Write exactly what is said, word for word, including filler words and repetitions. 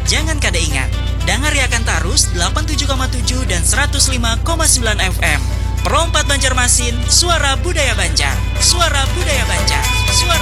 Jangan kada ingat, dengar Riakan Tarus delapan puluh tujuh koma tujuh dan seratus lima koma sembilan F M. Perompat Banjarmasin, suara budaya Banjar. Suara budaya Banjar. Suara